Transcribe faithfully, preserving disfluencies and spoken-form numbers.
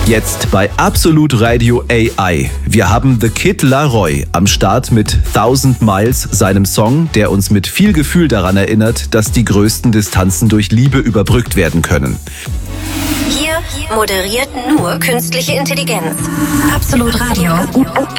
Jetzt bei Absolut Radio A I. Wir haben The Kid Laroi am Start mit Thousand Miles, seinem Song, der uns mit viel Gefühl daran erinnert, dass die größten Distanzen durch Liebe überbrückt werden können. Hier moderiert nur künstliche Intelligenz. Absolut Radio.